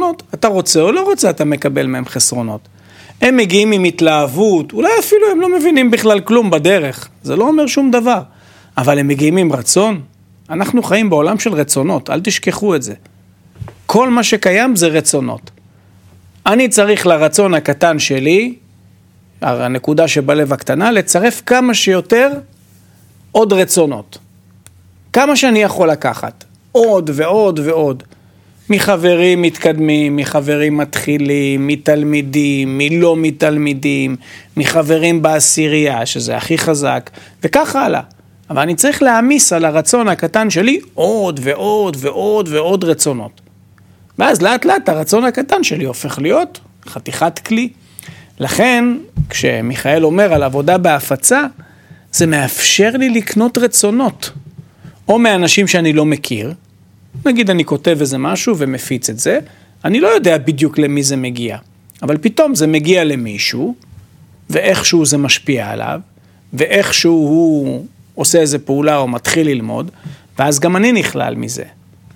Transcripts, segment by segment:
חסרונות. אתה רוצה או לא רוצה, אתה מקבל מהם חסרונות. הם מגיעים עם התלהבות, אולי אפילו הם לא מבינים בכלל כלום בדרך, זה לא אומר שום דבר, אבל הם מגיעים עם רצון. אנחנו חיים בעולם של רצונות, אל תשכחו את זה. כל מה שקיים זה רצונות. אני צריך לרצון הקטן שלי, הנקודה שבלב הקטנה, לצרף כמה שיותר עוד רצונות. כמה שאני יכול לקחת, עוד ועוד ועוד. מחברים מתקדמים, מחברים מתחילים, מתלמידים, מלא מתלמידים, מחברים בעשירייה, שזה הכי חזק, וכך הלאה. אבל אני צריך להעמיס על הרצון הקטן שלי עוד ועוד ועוד ועוד רצונות. ואז לאט לאט הרצון הקטן שלי הופך להיות חתיכת כלי. לכן, כשמיכאל אומר על עבודה בהפצה, זה מאפשר לי לקנות רצונות. או מאנשים שאני לא מכיר, נגיד אני כותב איזה משהו ומפיץ את זה, אני לא יודע בדיוק למי זה מגיע, אבל פתאום זה מגיע למישהו, ואיכשהו זה משפיע עליו, ואיכשהו הוא עושה איזה פעולה או מתחיל ללמוד, ואז גם אני נכלל מזה.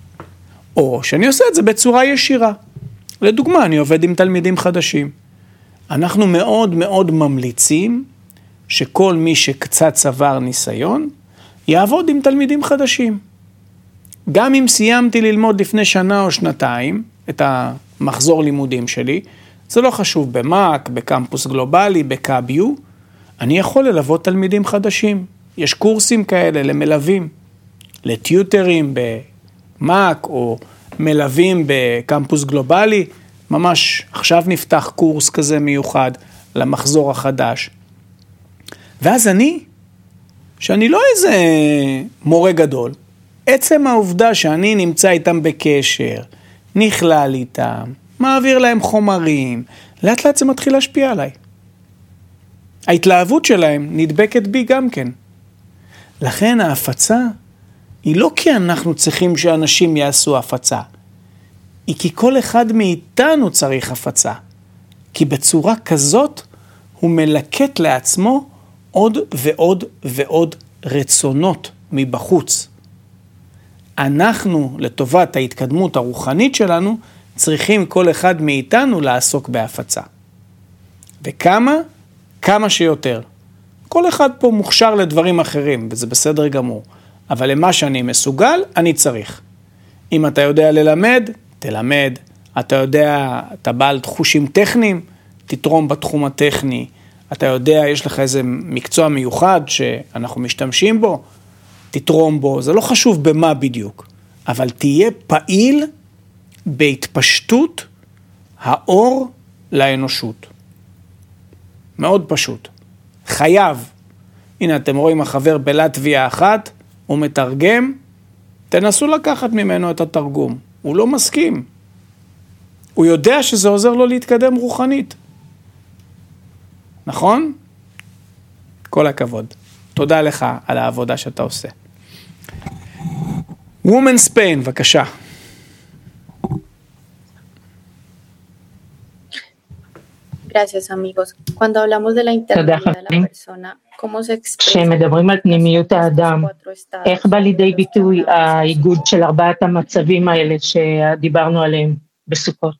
או שאני עושה את זה בצורה ישירה. לדוגמה, אני עובד עם תלמידים חדשים. אנחנו מאוד מאוד ממליצים שכל מי שקצת צבר ניסיון, יעבוד עם תלמידים חדשים. גם אם סיימתי ללמוד לפני שנה או שנתיים, את המחזור לימודים שלי, זה לא חשוב במאק, בקמפוס גלובלי, בקאביו, אני יכול ללוות תלמידים חדשים. יש קורסים כאלה למלווים, לטיוטרים במאק או מלווים בקמפוס גלובלי, ממש עכשיו נפתח קורס כזה מיוחד למחזור החדש. ואז שאני לא איזה מורה גדול, עצם העובדה שאני נמצא איתם בקשר, נכלל איתם, מעביר להם חומרים, לאט לאט זה מתחיל להשפיע עליי. ההתלהבות שלהם נדבקת בי גם כן. לכן ההפצה היא לא כי אנחנו צריכים שאנשים יעשו הפצה, היא כי כל אחד מאיתנו צריך הפצה. כי בצורה כזאת הוא מלקט לעצמו עוד ועוד ועוד רצונות מבחוץ. אנחנו, לטובת ההתקדמות הרוחנית שלנו, צריכים כל אחד מאיתנו לעסוק בהפצה. וכמה? כמה שיותר. כל אחד פה מוכשר לדברים אחרים, וזה בסדר גמור. אבל למה שאני מסוגל, אני צריך. אם אתה יודע ללמד, תלמד. אתה יודע, אתה בעל חושים טכניים, תתרום בתחום הטכני. אתה יודע, יש לך איזה מקצוע מיוחד שאנחנו משתמשים בו, תתרום בו. זה לא חשוב במה בדיוק, אבל תהיה פעיל בהתפשטות האור לאנושות. מאוד פשוט. חייב. הנה, אתם רואים החבר בלטביה אחת, הוא מתרגם, תנסו לקחת ממנו את התרגום. הוא לא מסכים. הוא יודע שזה עוזר לו להתקדם רוחנית. נכון? כל הכבוד. תודה לך על העבודה שאתה עושה. Woman Spain, בבקשה. Gracias, amigos. Cuando hablamos de la integridad de la persona, ¿cómo se expresa? כשמדברים על פנימיות האדם, איך בא לידי ביטוי האיגוד של ארבעת המצבים האלה שדיברנו עליהם בסוכות?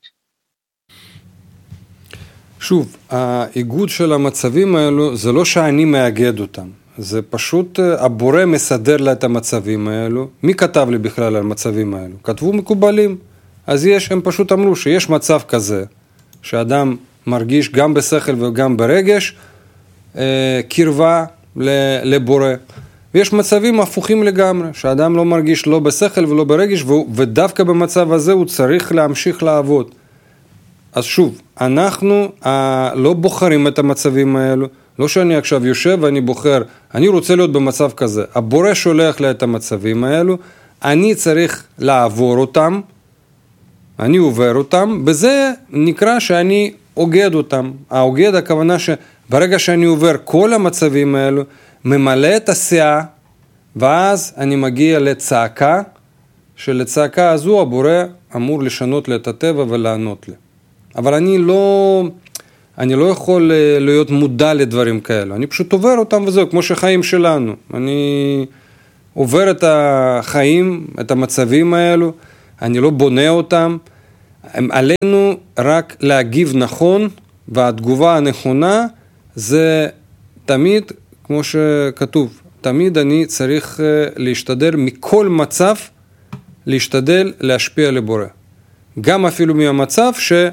שוב, האיגוד של המצבים האלו, זה לא שאני מאגד אותם. זה פשוט הבורא מסדר לה את המצבים האלו. מי כתב לי בכלל על המצבים האלו? כתבו מקובלים. אז הם פשוט אמרו שיש מצב כזה, שאדם מרגיש גם בשכל וגם ברגש, קרבה לבורא. ויש מצבים הפוכים לגמרי, שאדם לא מרגיש לא בשכל ולא ברגש, ודווקא במצב הזה הוא צריך להמשיך לעבוד. אז שוב, אנחנו לא בוחרים את המצבים האלו, לא שאני עכשיו יושב ואני בוחר, אני רוצה להיות במצב כזה. הבורא שולח לי את המצבים האלו, אני צריך לעבור אותם, אני עובר אותם, בזה נקרא שאני אוגד אותם. האוגד הכוונה שברגע שאני עובר כל המצבים האלו, ממלא את השיאה, ואז אני מגיע לצעקה, שלצעקה הזו הבורא אמור לשנות לי את הטבע ולענות לי. אבל אני לא יכול להיות מודע לדברים כאלה. אני פשוט עובר אותם וזהו, כמו שחיים שלנו. אני עובר את החיים, את המצבים האלו, אני לא בונה אותם. עלינו רק להגיב נכון, והתגובה הנכונה זה תמיד, כמו שכתוב, תמיד אני צריך להשתדל מכל מצב, להשתדל להשפיע לבורא. גם אפילו מהמצב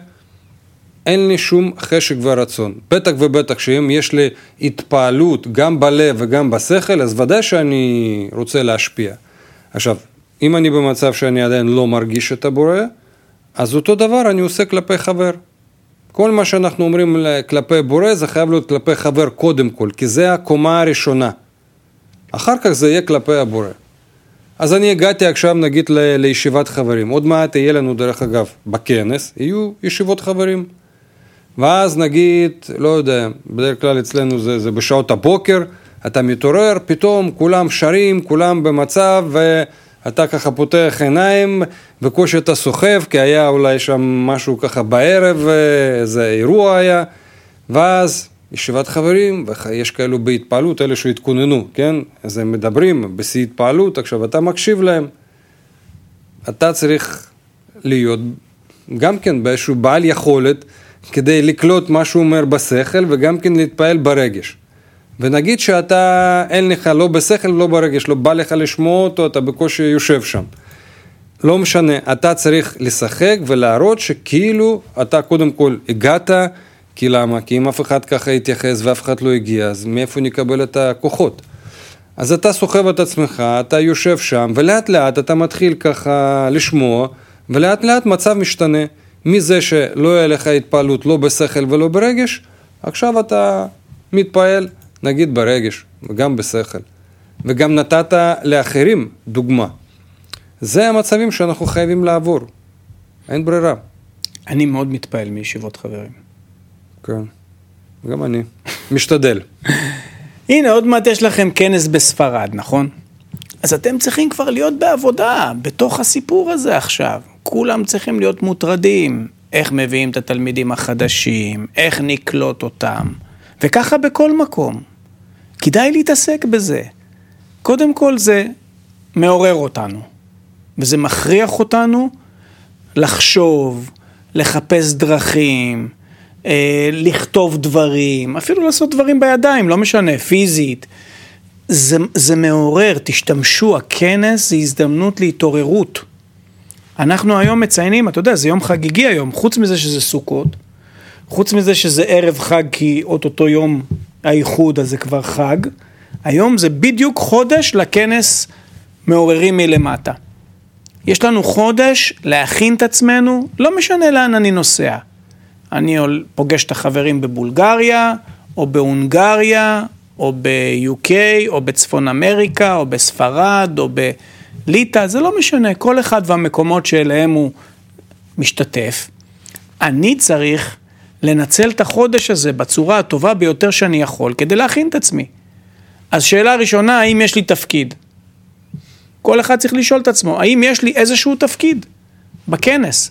שאין לי שום חשק ורצון. בטח ובטח שאם יש לי התפעלות גם בלב וגם בשכל, אז ודאי שאני רוצה להשפיע. עכשיו, אם אני במצב שאני עדיין לא מרגיש את הבורא, אז אותו דבר אני עושה כלפי חבר. כל מה שאנחנו אומרים כלפי בורא זה חייב להיות כלפי חבר קודם כל, כי זה הקומה הראשונה. אחר כך זה יהיה כלפי הבורא. אז אני הגעתי עכשיו נגיד לישיבת חברים. עוד מעט יהיה לנו דרך אגב בכנס, יהיו ישיבות חברים. ואז נגיד, לא יודע, בדרך כלל אצלנו זה בשעות הבוקר, אתה מתעורר, פתאום כולם שרים, כולם במצב, ואתה ככה פותח עיניים, וקושי אתה סוחב, כי היה אולי שם משהו ככה בערב, איזה אירוע היה, ואז ישיבת חברים, ויש כאלו בהתפעלות, אלה שהתכוננו, כן? אז הם מדברים בשיא התפעלות, עכשיו אתה מקשיב להם. אתה צריך להיות גם כן באיזשהו בעל יכולת, כדי לקלוט מה שהוא אומר בשכל, וגם כן להתפעל ברגש. ונגיד שאתה, אין לך לא בשכל, לא ברגש, לא בא לך לשמוע אותו, אתה בקושי יושב שם. לא משנה, אתה צריך לשחק ולהראות שכאילו אתה קודם כל הגעת, כי למה? כי אם אף אחד ככה יתייחס ואף אחד לא הגיע, אז מאיפה נקבל את הכוחות? אז אתה סוחב את עצמך, אתה יושב שם, ולאט לאט אתה מתחיל ככה לשמוע, ולאט לאט מצב משתנה. מזה שלא יהיה לך התפעלות לא בשכל ולא ברגש, עכשיו אתה מתפעל, נגיד ברגש, וגם בשכל. וגם נתת לאחרים דוגמה. זה המצבים שאנחנו חייבים לעבור. אין ברירה. אני מאוד מתפעל מישיבות חברים. כן, גם אני. משתדל. הנה, עוד מעט יש לכם כנס בספרד, נכון? אז אתם צריכים כבר להיות בעבודה, בתוך הסיפור הזה עכשיו. כולם צריכים להיות מוטרדים. איך מביאים את התלמידים החדשים, איך נקלוט אותם. וככה בכל מקום. כדאי להתעסק בזה. קודם כל זה מעורר אותנו. וזה מכריח אותנו לחשוב, לחפש דרכים, לכתוב דברים, אפילו לעשות דברים בידיים, לא משנה, פיזית. זה מעורר, תשתמשו, הכנס זה הזדמנות להתעוררות. אנחנו היום מציינים, אתה יודע, זה יום חגיגי היום, חוץ מזה שזה סוכות, חוץ מזה שזה ערב חג, כי אותו יום האיחוד, אז זה כבר חג, היום זה בדיוק חודש לכנס מעוררים מלמטה. יש לנו חודש להכין את עצמנו, לא משנה לאן אני נוסע. אני פוגש את החברים בבולגריה, או בהונגריה, או ב-UK, או בצפון אמריקה, או בספרד, או בליטא, זה לא משנה, כל אחד והמקומות שאליהם הוא משתתף. אני צריך לנצל את החודש הזה בצורה הטובה ביותר שאני יכול, כדי להכין את עצמי. אז שאלה ראשונה, האם יש לי תפקיד? כל אחד צריך לשאול את עצמו, האם יש לי איזשהו תפקיד בכנס?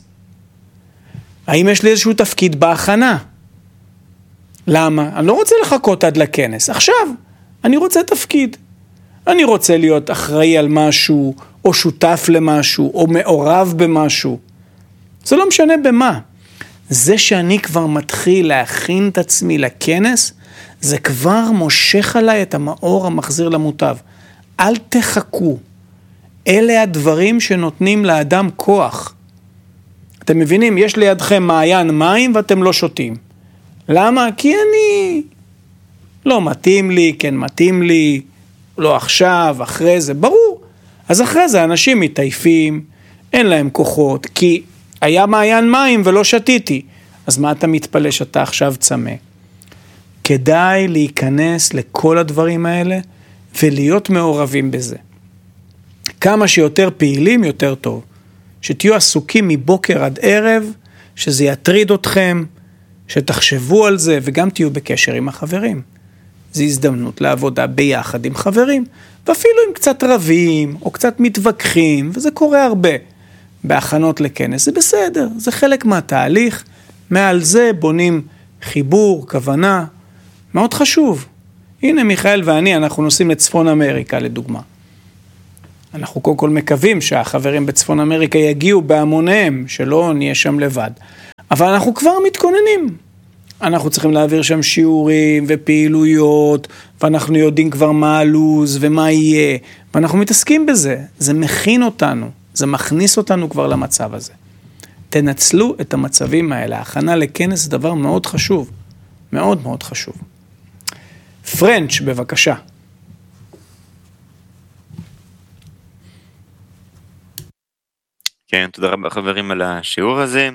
האם יש לי איזשהו תפקיד בהכנה? למה? אני לא רוצה לחכות עד לכנס. עכשיו, אני רוצה תפקיד. אני רוצה להיות אחראי על משהו, או שותף למשהו, או מעורב במשהו. זה לא משנה במה. זה שאני כבר מתחיל להכין את עצמי לכנס, זה כבר מושך עליי את המאור המחזיר למוטב. אל תחכו. אלה הדברים שנותנים לאדם כוח. אתם מבינים? יש לידכם מעיין מים ואתם לא שותים. למה? כי אני לא מתאים לי, כן מתאים לי, לא עכשיו, אחרי זה, ברור. אז אחרי זה אנשים מתעייפים, אין להם כוחות, כי היה מעיין מים ולא שתיתי. אז מה אתה מתפלא שאתה עכשיו צמא? כדאי להיכנס לכל הדברים האלה ולהיות מעורבים בזה. כמה שיותר פעילים יותר טוב. שתהיו עסוקים מבוקר עד ערב, שזה יטריד אתכם, שתחשבו על זה וגם תהיו בקשר עם החברים. זו הזדמנות לעבודה ביחד עם חברים, ואפילו עם קצת רבים או קצת מתווכחים, וזה קורה הרבה. בהכנות לכנס זה בסדר, זה חלק מהתהליך, מעל זה בונים חיבור, כוונה, מאוד חשוב. הנה מיכאל ואני, אנחנו נוסעים לצפון אמריקה לדוגמה. אנחנו קודם כל מקווים שהחברים בצפון אמריקה יגיעו בהמוניהם, שלא נהיה שם לבד. אבל אנחנו כבר מתכוננים. אנחנו צריכים להעביר שם שיעורים ופעילויות, ואנחנו יודעים כבר מה הלוז ומה יהיה, ואנחנו מתעסקים בזה. זה מכין אותנו, זה מכניס אותנו כבר למצב הזה. תנצלו את המצבים האלה. ההכנה לכנס זה דבר מאוד חשוב. מאוד מאוד חשוב. פרנץ', בבקשה. כן, תודה רבה חברים על השיעור הזה.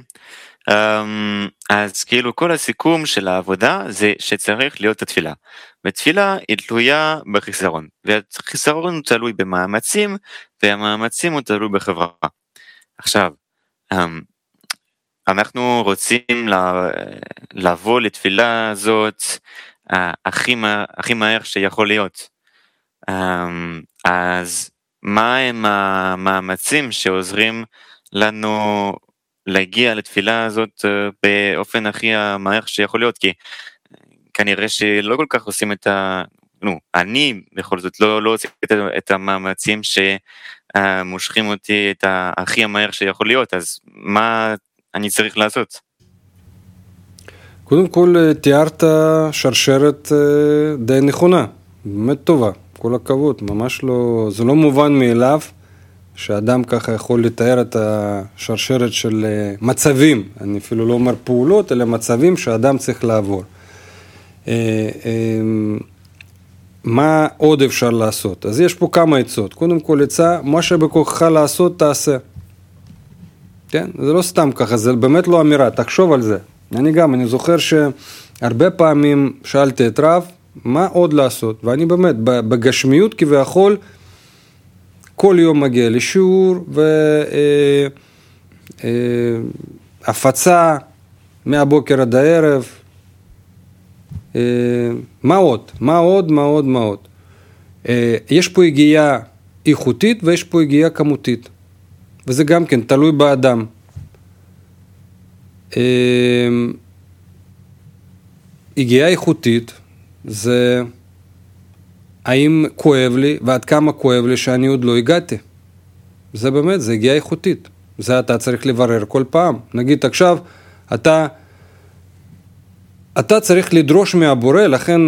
אז כאילו כל הסיכום של העבודה זה שצריך להיות התפילה. ותפילה היא תלויה בחיסרון. והחיסרון הוא תלוי במאמצים, והמאמצים הוא תלוי בחברה. עכשיו, אנחנו רוצים לבוא לתפילה הזאת הכי מהר שיכול להיות. אז מה הם המאמצים שעוזרים לנו להגיע לתפילה הזאת באופן הכי מהר שיכול להיות? כי כנראה שלא כל כך עושים אני בכל זאת לא עושה את המאמצים שמושכים אותי את הכי מהר שיכול להיות, אז מה אני צריך לעשות? קודם כל תיארת שרשרת די נכונה, באמת טובה, כל הכבוד, ממש לא, זה לא מובן מאליו שאדם ככה יכול לתאר את השרשרת של מצבים, אני אפילו לא אומר פעולות, אלא מצבים שאדם צריך לעבור. מה עוד אפשר לעשות? אז יש פה כמה עצות. קודם כל עצה, מה שבכוחך לעשות תעשה. כן? זה לא סתם ככה, זה באמת לא אמירה, תחשוב על זה. אני זוכר שהרבה פעמים שאלתי את רב, מה עוד לעשות? ואני באמת, בגשמיות כביכול, כל יום מגיע לשיעור, והפצה מהבוקר עד הערב. מה עוד? יש פה הגיעה איכותית ויש פה הגיעה כמותית. וזה גם כן תלוי באדם. הגיעה איכותית זה האם כואב לי ועד כמה כואב לי שאני עוד לא הגעתי. זה באמת, זה הגיעה איכותית. זה אתה צריך לברר כל פעם. נגיד עכשיו, אתה צריך לדרוש מהבורא, לכן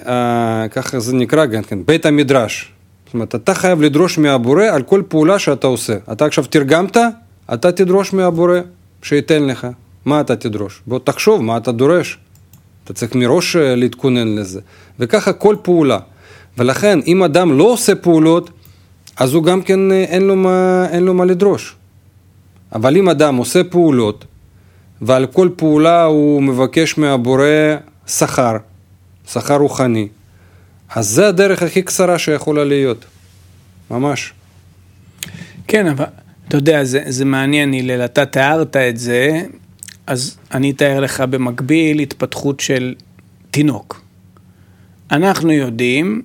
ככה זה נקרא גם כן, בית המדרש. זאת אומרת, אתה חייב לדרוש מהבורא על כל פעולה שאתה עושה. אתה עכשיו תרגמת, אתה תדרוש מהבורא שייתן לך. מה אתה תדרוש? בוא תחשוב מה אתה דורש. אתה צריך מראש להתכונן לזה. וככה כל פעולה. ולכן, אם אדם לא עושה פעולות, אז הוא גם כן אין לו מה לדרוש. אבל אם אדם עושה פעולות, ועל כל פעולה הוא מבקש מהבורא שכר רוחני, אז זה הדרך הכי קצרה שיכולה להיות. ממש. כן, אבל אתה יודע, זה מעניין, הלל, אתה תיארת את זה, אז אני אתאר לך במקביל התפתחות של תינוק. אנחנו יודעים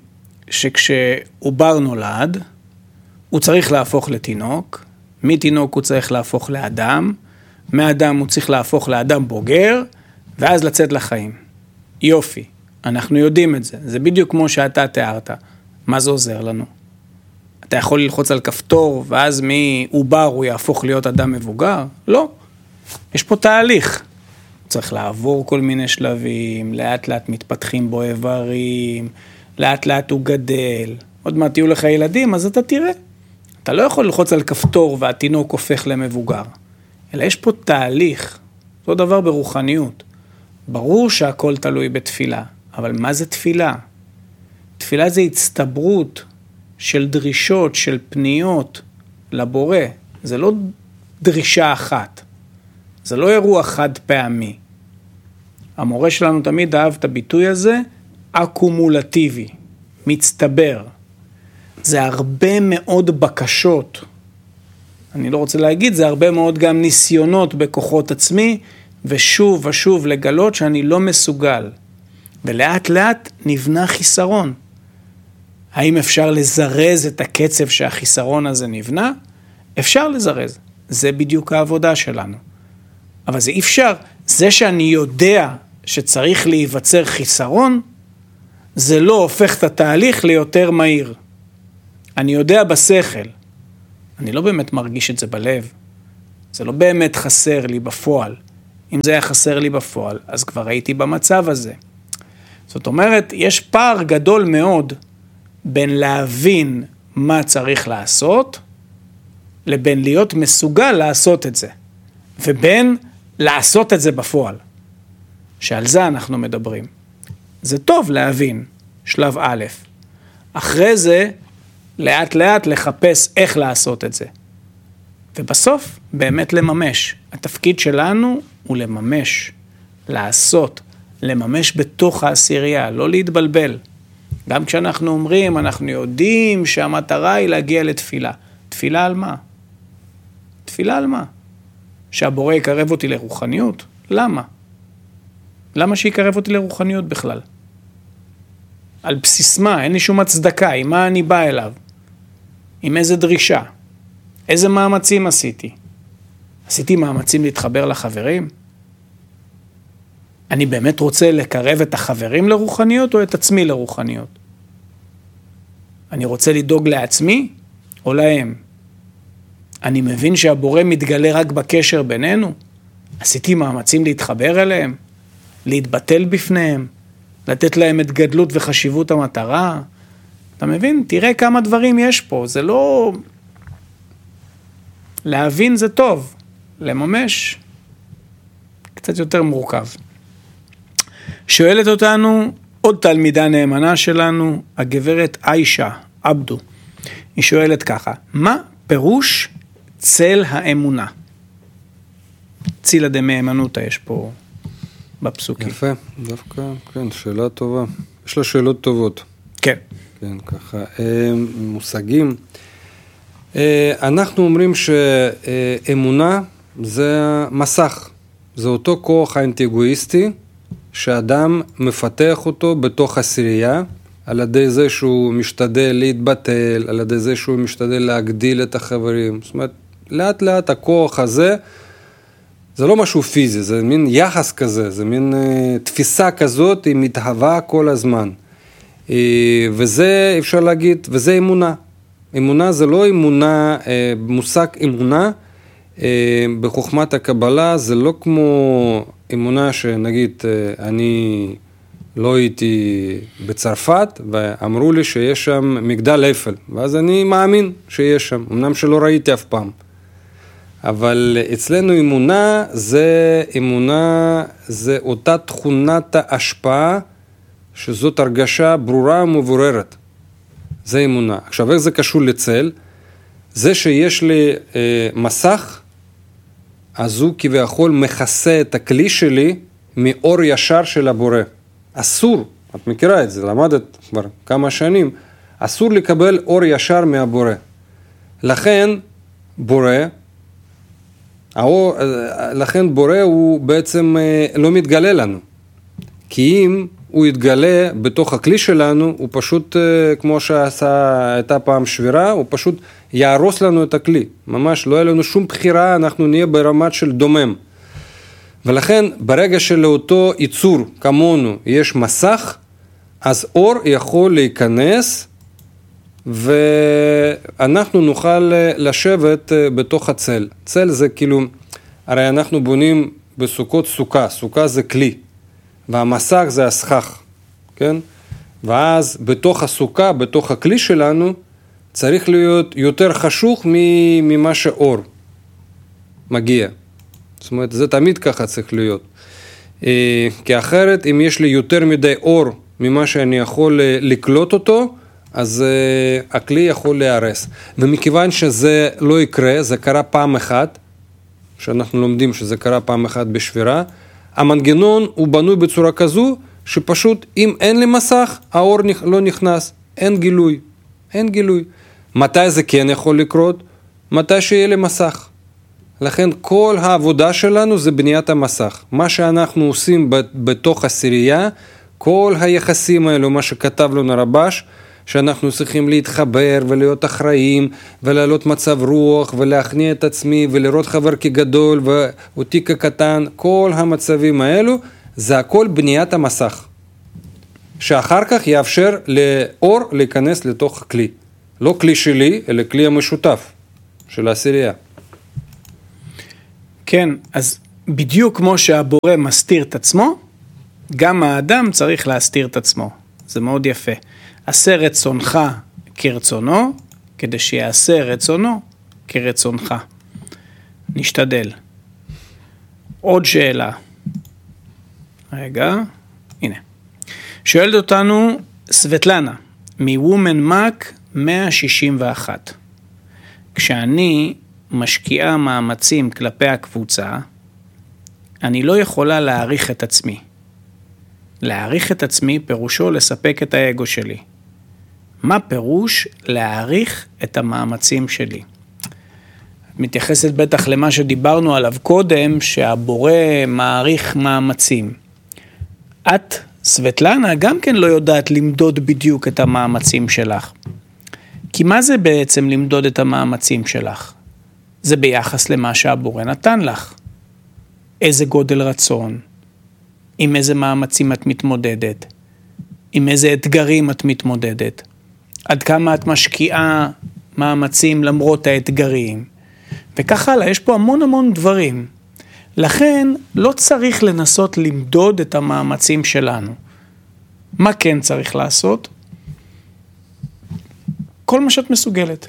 שכשעובר נולד, הוא צריך להפוך לתינוק, מתינוק הוא צריך להפוך לאדם, מאדם הוא צריך להפוך לאדם בוגר, ואז לצאת לחיים. יופי, אנחנו יודעים את זה. זה בדיוק כמו שאתה תיארת. מה זה עוזר לנו? אתה יכול ללחוץ על כפתור, ואז מעובר הוא יהפוך להיות אדם מבוגר? לא. יש פה תהליך. צריך לעבור כל מיני שלבים, לאט לאט מתפתחים בו איברים, לאט לאט הוא גדל. עוד מעט יהיו לך ילדים, אז אתה תראה. אתה לא יכול ללחוץ על כפתור והתינוק הופך למבוגר. אלא יש פה תהליך, אותו דבר ברוחניות. ברור שהכל תלוי בתפילה, אבל מה זה תפילה? תפילה זה הצטברות של דרישות, של פניות לבורא. זה לא דרישה אחת. זה לא אירוע חד פעמי. המורה שלנו תמיד אהב את הביטוי הזה, אקומולטיבי, מצטבר. זה הרבה מאוד בקשות. אני לא רוצה להגיד, זה הרבה מאוד גם ניסיונות בכוחות עצמי, ושוב ושוב לגלות שאני לא מסוגל. ולאט לאט נבנה חיסרון. האם אפשר לזרז את הקצב שהחיסרון הזה נבנה? אפשר לזרז. זה בדיוק העבודה שלנו. אבל זה אפשר. זה שאני יודע שצריך להיווצר חיסרון, זה לא הופך את התהליך ליותר מהיר. אני יודע בשכל, אני לא באמת מרגיש את זה בלב. זה לא באמת חסר לי בפועל. אם זה היה חסר לי בפועל, אז כבר הייתי במצב הזה. זאת אומרת, יש פער גדול מאוד בין להבין מה צריך לעשות, לבין להיות מסוגל לעשות את זה, ובין לעשות את זה בפועל, שעל זה אנחנו מדברים. זה טוב להבין, שלב א', אחרי זה, לאט לאט לחפש איך לעשות את זה. ובסוף, באמת לממש. התפקיד שלנו הוא לממש, לעשות, לממש בתוך העשירייה, לא להתבלבל. גם כשאנחנו אומרים, אנחנו יודעים שהמטרה היא להגיע לתפילה. תפילה על מה? תפילה על מה? שהבורא יקרב אותי לרוחניות? למה? למה שיקרב אותי לרוחניות בכלל? על בסיס מה? אין לי שום הצדקה. עם מה אני בא אליו? עם איזה דרישה? איזה מאמצים עשיתי? עשיתי מאמצים להתחבר לחברים? אני באמת רוצה לקרב את החברים לרוחניות או את עצמי לרוחניות? אני רוצה לדאוג לעצמי או להם? אני מבין שהבורא מתגלה רק בקשר בינינו? עשיתי מאמצים להתחבר אליהם? להתבטל בפניהם? לתת להם את גדלות וחשיבות המטרה? אתה מבין? תראה כמה דברים יש פה. זה לא... להבין זה טוב. לממש קצת יותר מורכב. שואלת אותנו עוד תלמידה נאמנה שלנו, הגברת איישה עבדו. היא שואלת ככה, מה פירוש צל האמונה? צילה דמאמנותא יש פה בפסוקים. יפה, דווקא, כן, שאלה טובה. יש לה שאלות טובות. כן. כן, ככה. מושגים. אנחנו אומרים שאמונה זה מסך. זה אותו כוח האנטי-אגואיסטי, שאדם מפתח אותו בתוך עשירייה, על ידי זה שהוא משתדל להתבטל, על ידי זה שהוא משתדל להגדיל את החברים. זאת אומרת, לאט לאט הכוח הזה, זה לא משהו פיזי, זה מין יחס כזה, זה מין תפיסה כזאת, היא מתהווה כל הזמן. וזה אפשר להגיד, וזה אמונה. אמונה זה לא אמונה, מושג אמונה, בחוכמת הקבלה זה לא כמו אמונה שנגיד אני לא הייתי בצרפת ואמרו לי שיש שם מגדל אפל, ואז אני מאמין שיש שם, אמנם שלא ראיתי אף פעם. אבל אצלנו אמונה זה אותה תכונת ההשפעה, שזאת הרגשה ברורה ומבוררת. זה אמונה. עכשיו, איך זה קשור לצל? זה שיש לי מסך, אז הוא כביכול מכסה את הכלי שלי מאור ישר של הבורא. אסור, את מכירה את זה, למדת כבר כמה שנים, אסור לקבל אור ישר מהבורא. לכן בורא הוא בעצם לא מתגלה לנו. כי אם הוא יתגלה בתוך הכלי שלנו, הוא פשוט, כמו הייתה פעם שבירה, הוא פשוט יהרוס לנו את הכלי. ממש לא יהיה לנו שום בחירה, אנחנו נהיה ברמת של דומם. ולכן ברגע שלאותו ייצור כמונו יש מסך, אז אור יכול להיכנס, ואנחנו נוכל לשבת בתוך הצל. צל זה כאילו, הרי אנחנו בונים בסוכות סוכה, סוכה זה כלי. והמסך זה הסכך, כן? ואז בתוך הסוכה, בתוך הכלי שלנו, צריך להיות יותר חשוך ממה שאור מגיע. זאת אומרת, זה תמיד ככה צריך להיות. כי אחרת, אם יש לי יותר מדי אור ממה שאני יכול לקלוט אותו, אז הכלי יכול להיהרס. ומכיוון שזה לא יקרה, זה קרה פעם אחת, שאנחנו לומדים שזה קרה פעם אחת בשבירה, המנגנון הוא בנוי בצורה כזו, שפשוט אם אין לי מסך, האור לא נכנס, אין גילוי. מתי זה כן יכול לקרות? מתי שיהיה לי מסך. לכן כל העבודה שלנו זה בניית המסך. מה שאנחנו עושים בתוך עשירייה, כל היחסים האלו, מה שכתב לנו רבש, שאנחנו צריכים להתחבר ולהיות אחראים ולעלות מצב רוח ולהכניע את עצמי ולראות חבר כגדול ואותי כקטן, כל המצבים האלו זה הכל בניית המסך, שאחר כך יאפשר לאור להיכנס לתוך כלי, לא כלי שלי אלא כלי המשותף, של העשירייה. כן, אז בדיוק כמו שהבורא מסתיר את עצמו, גם האדם צריך להסתיר את עצמו. זה מאוד יפה. עשה רצונך כרצונו, כדי שיעשה רצונו כרצונך. נשתדל. עוד שאלה. רגע, הנה. שואלת אותנו סבטלנה, מוומן מק 161. כשאני משקיעה מאמצים כלפי הקבוצה, אני לא יכולה להעריך את עצמי. להעריך את עצמי פירושו לספק את האגו שלי. מה פירוש להעריך את המאמצים שלי? את מתייחסת בטח למה שדיברנו עליו קודם, שהבורא מעריך מאמצים. את, סבטלנה, גם כן לא יודעת למדוד בדיוק את המאמצים שלך. כי מה זה בעצם למדוד את המאמצים שלך? זה ביחס למה שהבורא נתן לך. איזה גודל רצון, עם איזה מאמצים את מתמודדת, עם איזה אתגרים את מתמודדת, עד כמה את משקיעה מאמצים למרות האתגרים, וכך הלאה, יש פה המון דברים. לכן לא צריך לנסות למדוד את המאמצים שלנו. מה כן צריך לעשות? כל מה שאת מסוגלת.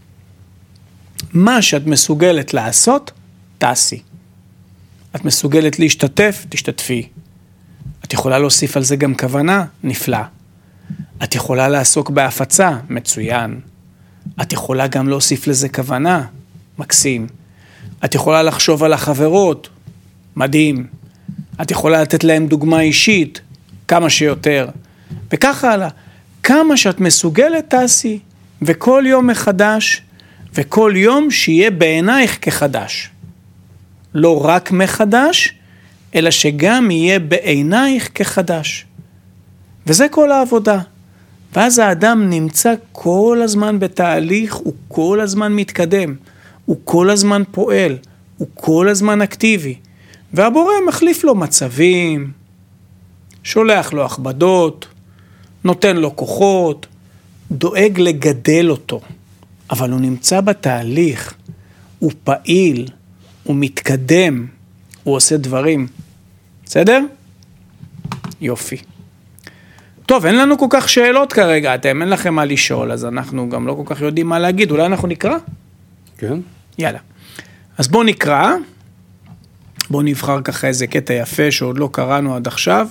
מה שאת מסוגלת לעשות, תעשי. את מסוגלת להשתתף, תשתתפי. את יכולה להוסיף על זה גם כוונה, נפלא. את יכולה לעסוק בהפצה, מצוין. את יכולה גם להוסיף לזה כוונה, מקסים. את יכולה לחשוב על החברות, מדהים. את יכולה לתת להם דוגמה אישית, כמה שיותר. וככה הלאה. כמה שאת מסוגלת תעשי, וכל יום מחדש, וכל יום שיהיה בעינייך כחדש. לא רק מחדש, אלא שגם יהיה בעינייך כחדש. וזה כל העבודה. ואז האדם נמצא כל הזמן בתהליך, הוא כל הזמן מתקדם, הוא כל הזמן פועל, הוא כל הזמן אקטיבי. והבורא מחליף לו מצבים, שולח לו הכבדות, נותן לו כוחות, דואג לגדל אותו. אבל הוא נמצא בתהליך, הוא פעיל, הוא מתקדם, הוא עושה דברים. בסדר? יופי. טוב, אין לנו כל כך שאלות כרגע, אין לכם מה לשאול, אז אנחנו גם לא כל כך יודעים מה להגיד, אולי אנחנו נקרא? כן. יאללה. אז בואו נקרא, בואו נבחר ככה איזה קטע יפה שעוד לא קראנו עד עכשיו.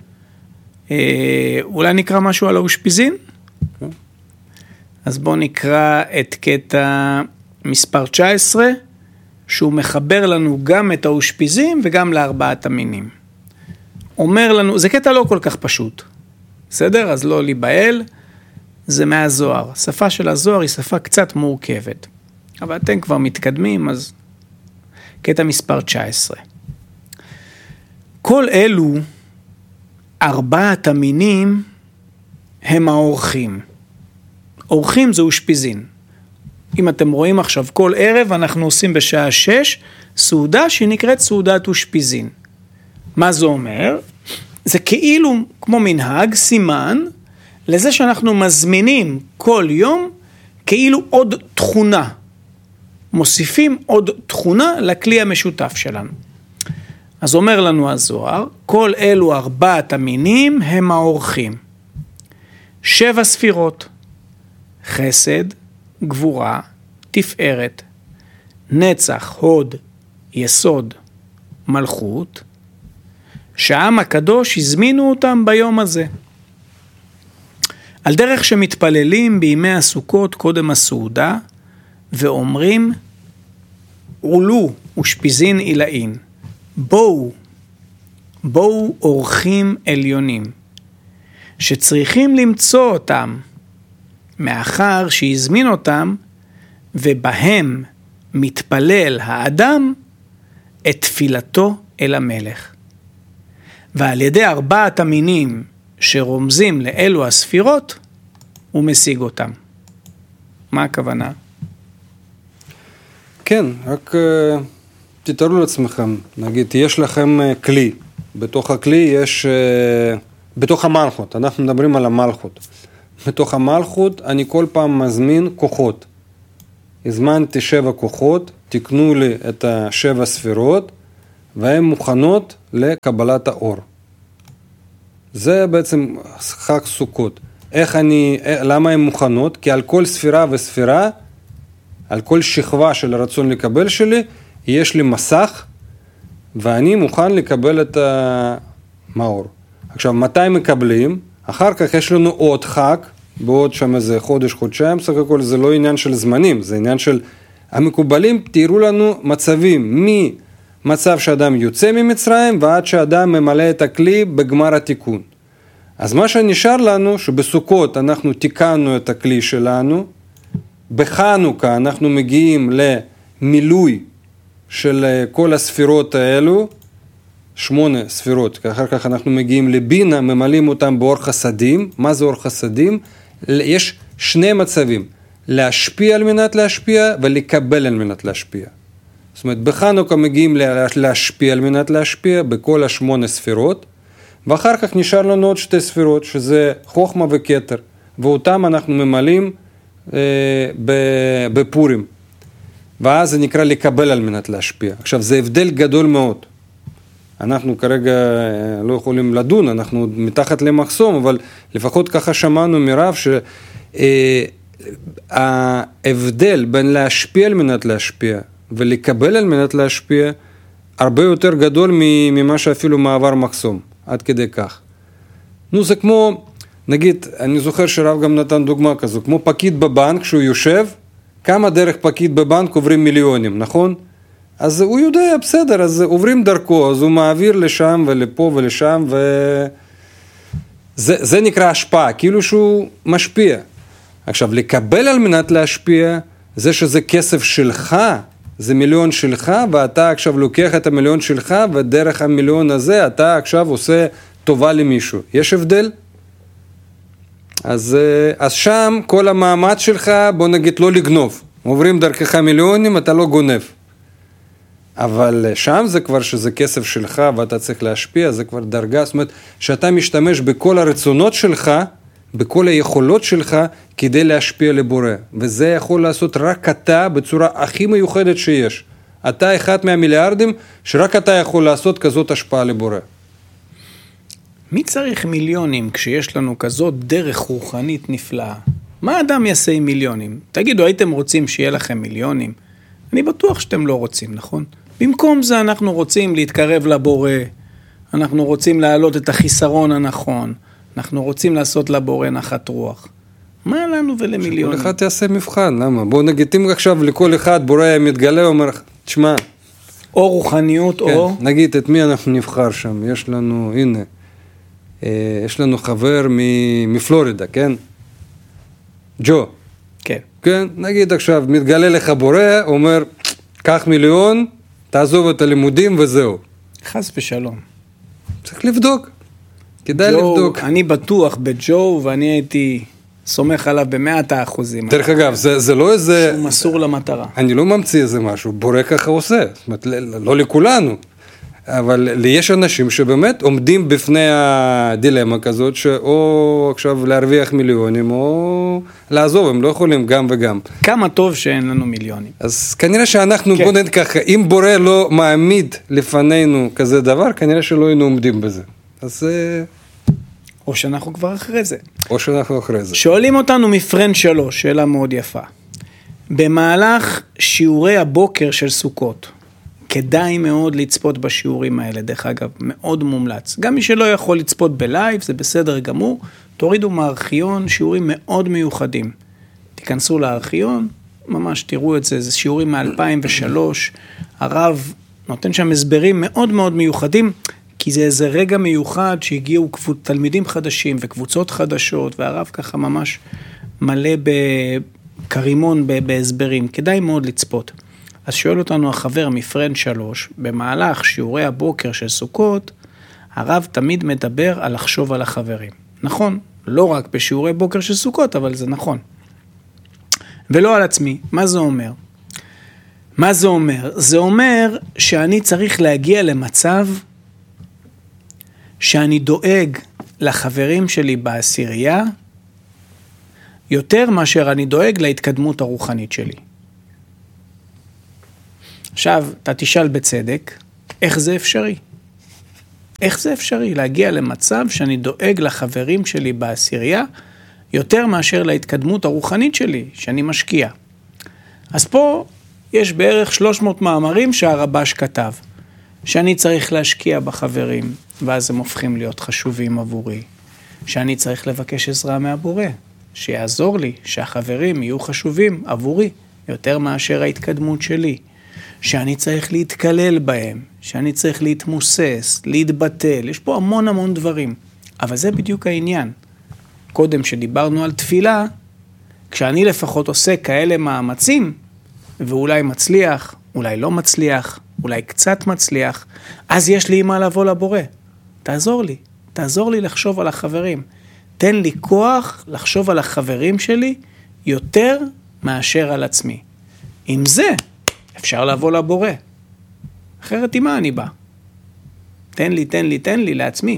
אולי נקרא משהו על האושפיזין? כן. אז בואו נקרא את קטע מספר 19, שהוא מחבר לנו גם את האושפיזין וגם לארבעת המינים. אומר לנו, זה קטע לא כל כך פשוט, בסדר? אז לא להיבהל, זה מהזוהר. השפה של הזוהר היא שפה קצת מורכבת, אבל אתם כבר מתקדמים, אז קטע מספר 19. כל אלו, ארבעת המינים, הם האורחים. אורחים זה אושפיזין. אם אתם רואים עכשיו, כל ערב אנחנו עושים בשעה 6, סעודה שנקראת סעודת אושפיזין. מה זה אומר? זה כאילו כמו מנהג, סימן, לזה שאנחנו מזמינים כל יום כאילו עוד תכונה. מוסיפים עוד תכונה לכלי המשותף שלנו. אז אומר לנו הזוהר, כל אלו ארבעת המינים הם האורחים. 7 ספירות, חסד, גבורה, תפארת, נצח, הוד, יסוד, מלכות, שהעם הקדוש הזמינו אותם ביום הזה. על דרך שמתפללים בימי הסוכות קודם הסעודה, ואומרים, עולו ושפיזין עילאין, בואו אורחים עליונים, שצריכים למצוא אותם, מאחר שהזמין אותם, ובהם מתפלל האדם את תפילתו אל המלך. ועל ידי ארבעת המינים שרומזים לאלו הספירות, הוא משיג אותם. מה הכוונה? כן, רק תתארו לעצמכם, נגיד, יש לכם כלי, בתוך הכלי יש, בתוך המלכות, אנחנו מדברים על המלכות. בתוך המלכות אני כל פעם מזמין כוחות. הזמנתי 7 כוחות, תקנו לי את 7 ספירות, והן מוכנות לקבלת האור. זה בעצם חג סוכות. למה הן מוכנות? כי על כל ספירה וספירה, על כל שכבה של הרצון לקבל שלי, יש לי מסך, ואני מוכן לקבל את המאור. עכשיו, מתי מקבלים? אחר כך יש לנו עוד חג, בעוד שם איזה חודש, חודשיים, סך הכל זה לא עניין של זמנים, זה עניין של המקובלים, תראו לנו מצבים, ממצב שאדם יוצא ממצרים, ועד שאדם ממלא את הכלי בגמר התיקון. אז מה שנשאר לנו, שבסוכות אנחנו תיקנו את הכלי שלנו, בחנוכה אנחנו מגיעים למילוי של כל הספירות האלו, 8 ספירות, אחר כך אנחנו מגיעים לבינה, ממלאים אותם באור חסדים. מה זה אור חסדים? יש 2 מצבים, להשפיע על מנת להשפיע ולקבל על מנת להשפיע. זאת אומרת, בחנוכה מגיעים להשפיע על מנת להשפיע בכל 8 ספירות, ואחר כך נשאר לנו עוד 2 ספירות, שזה חוכמה וכתר, ואותם אנחנו ממלאים בפורים. ואז זה נקרא לקבל על מנת להשפיע. עכשיו, זה הבדל גדול מאוד. אנחנו כרגע לא יכולים לדון, אנחנו מתחת למחסום, אבל לפחות ככה שמענו מרב שההבדל בין להשפיע על מנת להשפיע ולקבל על מנת להשפיע הרבה יותר גדול ממה שאפילו מעבר מחסום, עד כדי כך. זה כמו, נגיד, אני זוכר שרב גם נתן דוגמה כזו, כמו פקיד בבנק שהוא יושב, כמה דרך פקיד בבנק עוברים מיליונים, נכון? אז הוא יודע, בסדר, אז עוברים דרכו, אז הוא מעביר לשם ולפה ולשם, זה נקרא השפעה, כאילו שהוא משפיע. עכשיו, לקבל על מנת להשפיע, זה שזה כסף שלך, זה מיליון שלך, ואתה עכשיו לוקח את המיליון שלך, ודרך המיליון הזה אתה עכשיו עושה טובה למישהו. יש הבדל? אז שם כל המאמץ שלך, בוא נגיד, לא לגנוב. עוברים דרכך מיליונים, אתה לא גונב. אבל שם זה כבר שזה כסף שלך ואתה צריך להשפיע, זה כבר דרגה, זאת אומרת שאתה משתמש בכל הרצונות שלך, בכל היכולות שלך כדי להשפיע לבורא, וזה יכול לעשות רק אתה בצורה הכי מיוחדת שיש. אתה אחד מהמיליארדים שרק אתה יכול לעשות כזאת השפעה לבורא. מי צריך מיליונים כשיש לנו כזאת דרך רוחנית נפלאה? מה אדם יעשה עם מיליונים? תגידו, הייתם רוצים שיהיה לכם מיליונים? אני בטוח שאתם לא רוצים, נכון? במקום זה אנחנו רוצים להתקרב לבורא, אנחנו רוצים להעלות את החיסרון הנכון, אנחנו רוצים לעשות לבורא נחת רוח. מה לנו ולמיליונים? שכל אחד יעשה מבחן, למה? בואו נגיד, אם עכשיו לכל אחד בורא מתגלה, אומר, תשמע, או רוחניות, כן, או... נגיד, את מי אנחנו נבחר שם? יש לנו, הנה, יש לנו חבר מפלורידה, כן? ג'ו. כן. כן, נגיד עכשיו, מתגלה לך בורא, אומר, קח מיליון, תעזוב את הלימודים וזהו. חס ושלום. צריך לבדוק. כדאי לבדוק. אני בטוח בג'ו, ואני הייתי סומך עליו ב100%. דרך אגב, זה לא איזה... שהוא מסור למטרה. אני לא ממציא איזה משהו, בורא ככה עושה. זאת אומרת, לא לכולנו. אבל יש אנשים שבאמת עומדים בפני הדילמה כזאת, שאו עכשיו להרוויח מיליונים, או לעזוב, הם לא יכולים גם וגם. כמה טוב שאין לנו מיליונים. אז כנראה שאנחנו, כן. בוא נגיד ככה, אם בורא לא מעמיד לפנינו כזה דבר, כנראה שלא היינו עומדים בזה. אז... או שאנחנו כבר אחרי זה. או שאנחנו אחרי זה. שואלים אותנו מפרנד 3, שאלה מאוד יפה. במהלך שיעורי הבוקר של סוכות, כדאי מאוד לצפות בשיעורים האלה, דרך אגב, מאוד מומלץ. גם מי שלא יכול לצפות בלייב, זה בסדר גמור, תורידו מהארכיון שיעורים מאוד מיוחדים. תיכנסו לארכיון, ממש תראו את זה, זה שיעורים מ-2003, הרב נותן שם הסברים מאוד מאוד מיוחדים, כי זה איזה רגע מיוחד שהגיעו תלמידים חדשים וקבוצות חדשות, והרב ככה ממש מלא בקרימון בהסברים, כדאי מאוד לצפות. אז שואל אותנו החבר מפרנד 3, במהלך שיעורי הבוקר של סוכות, הרב תמיד מדבר על לחשוב על החברים. נכון, לא רק בשיעורי בוקר של סוכות, אבל זה נכון. ולא על עצמי. מה זה אומר? מה זה אומר? זה אומר שאני צריך להגיע למצב שאני דואג לחברים שלי בעשירייה, יותר מאשר אני דואג להתקדמות הרוחנית שלי. עכשיו, אתה תשאל בצדק, איך זה אפשרי? איך זה אפשרי להגיע למצב שאני דואג לחברים שלי בעשירייה, יותר מאשר להתקדמות הרוחנית שלי, שאני משקיע? אז פה יש בערך 300 מאמרים שהרבש כתב, שאני צריך להשקיע בחברים, ואז הם הופכים להיות חשובים עבורי. שאני צריך לבקש עזרה מהבורא, שיעזור לי, שהחברים יהיו חשובים עבורי, יותר מאשר ההתקדמות שלי. שאני צריך להתקלל בהם, שאני צריך להתמוסס, להתבטל, יש פה המון דברים. אבל זה בדיוק העניין. קודם שדיברנו על תפילה, כשאני לפחות עושה כאלה מאמצים, ואולי מצליח, אולי לא מצליח, אולי קצת מצליח, אז יש לי מה לבוא לבורא. תעזור לי לחשוב על החברים. תן לי כוח לחשוב על החברים שלי יותר מאשר על עצמי. עם זה אפשר לבוא לבורא. אחרת עם מה אני בא? תן לי לעצמי.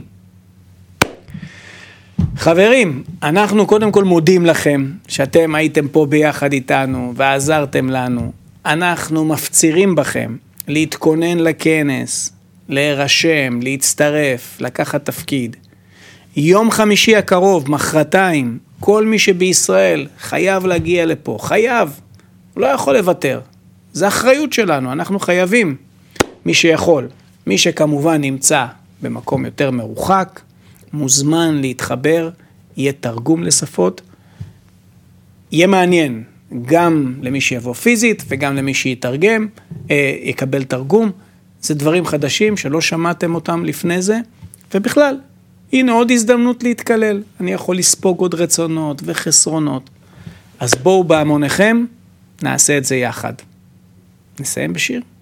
חברים, אנחנו קודם כל מודים לכם שאתם הייתם פה ביחד איתנו ועזרתם לנו. אנחנו מפצירים בכם להתכונן לכנס, להירשם, להצטרף, לקחת תפקיד. יום חמישי הקרוב, מחרתיים, כל מי שבישראל חייב להגיע לפה, חייב, הוא לא יכול לוותר. זה אחריות שלנו, אנחנו חייבים. מי שיכול, מי שכמובן נמצא במקום יותר מרוחק, מוזמן להתחבר, יהיה תרגום לשפות, יהיה מעניין גם למי שיבוא פיזית וגם למי שיתרגם, יקבל תרגום. זה דברים חדשים שלא שמעתם אותם לפני זה, ובכלל, הנה עוד הזדמנות להתקלל. אני יכול לספוג עוד רצונות וחסרונות. אז בואו בהמוניכם, נעשה את זה יחד. נסיים בשיר.